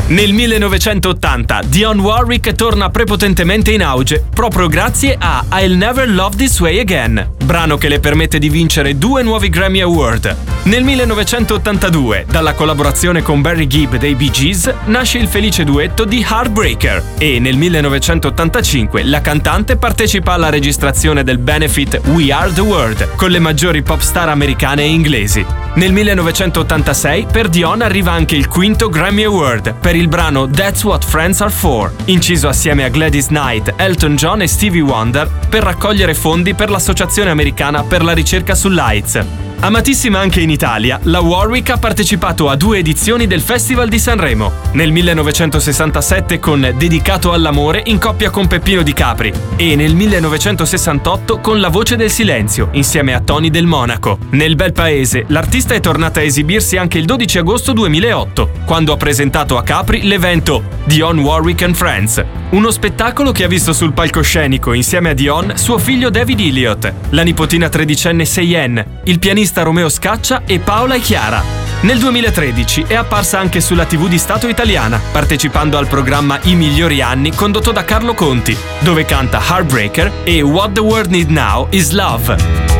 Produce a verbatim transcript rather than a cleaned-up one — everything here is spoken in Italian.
Nel millenovecentottanta Dionne Warwick torna prepotentemente in auge proprio grazie a I'll Never Love This Way Again, brano che le permette di vincere due nuovi Grammy Award. Nel millenovecentottantadue, dalla collaborazione con Barry Gibb dei Bee Gees, nasce il felice duetto di Heartbreaker e nel millenovecentottantacinque la cantante partecipa alla registrazione del benefit We Are The World con le maggiori pop star americane e inglesi. Nel millenovecentottantasei per Dionne arriva anche il quinto Grammy Award per il brano That's What Friends Are For, inciso assieme a Gladys Knight, Elton John e Stevie Wonder per raccogliere fondi per l'Associazione Americana per la ricerca sull'AIDS. Amatissima anche in Italia, la Warwick ha partecipato a due edizioni del Festival di Sanremo, nel millenovecentosessantasette con Dedicato all'amore in coppia con Peppino Di Capri e nel millenovecentosessantotto con La voce del silenzio insieme a Tony Del Monaco. Nel bel paese, l'artista è tornata a esibirsi anche il dodici agosto duemilaotto, quando ha presentato a Capri l'evento Dionne Warwick and Friends, uno spettacolo che ha visto sul palcoscenico insieme a Dionne suo figlio David Elliott, la nipotina tredicenne Cheyenne, il pianista Romeo Scaccia e Paola e Chiara. Nel duemilatredici è apparsa anche sulla tivù di Stato italiana, partecipando al programma I migliori anni condotto da Carlo Conti, dove canta Heartbreaker e What the World Needs Now is Love.